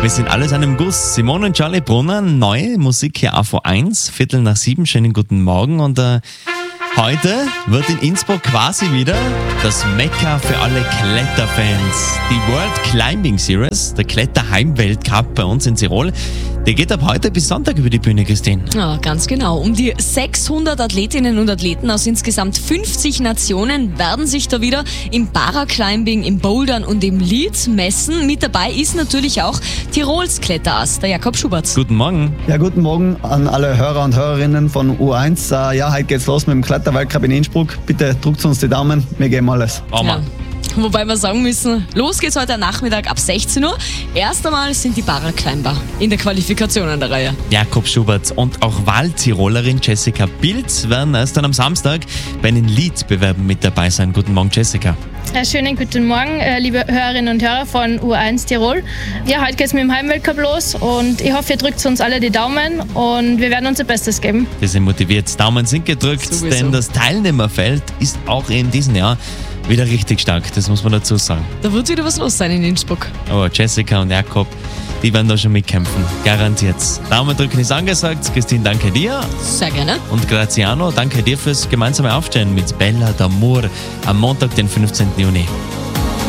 Wir sind alles an einem Guss. Simone und Charlie Brunner, neue Musik hier AV1, 6:45, schönen guten Morgen. Und heute wird in Innsbruck quasi wieder das Mekka für alle Kletterfans. Die World Climbing Series, der Kletterheim-Weltcup bei uns in Tirol, der geht ab heute bis Sonntag über die Bühne, Christine. Ja, ganz genau. Um die 600 Athletinnen und Athleten aus insgesamt 50 Nationen werden sich da wieder im Paraclimbing, im Bouldern und im Lead messen. Mit dabei ist natürlich auch Tirols Kletterass, der Jakob Schubert. Guten Morgen. Ja, guten Morgen an alle Hörer und Hörerinnen von U1. Heute geht's los mit dem Kletterweltcup in Innsbruck. Bitte drückt uns die Daumen, wir geben alles. Ja. Wobei wir sagen müssen, los geht's heute Nachmittag ab 16 Uhr. Erst einmal sind die Paraclimber in der Qualifikation an der Reihe. Jakob Schubert und auch Wahltirolerin Jessica Pilz werden erst dann am Samstag bei den Lead-Bewerben mit dabei sein. Guten Morgen, Jessica. Schönen guten Morgen, liebe Hörerinnen und Hörer von U1 Tirol. Ja, heute geht es mit dem Heimweltcup los und ich hoffe, ihr drückt uns alle die Daumen und wir werden unser Bestes geben. Wir sind motiviert, Daumen sind gedrückt, Sowieso. denn das Teilnehmerfeld ist auch in diesem Jahr wieder richtig stark, das muss man dazu sagen. Da wird wieder was los sein in Innsbruck. Aber Jessica und Jakob, die werden da schon mitkämpfen, garantiert. Daumen drücken ist angesagt. Christine, danke dir. Sehr gerne. Und Graziano, danke dir fürs gemeinsame Aufstehen mit Bella d'Amour am Montag, den 15. Juni.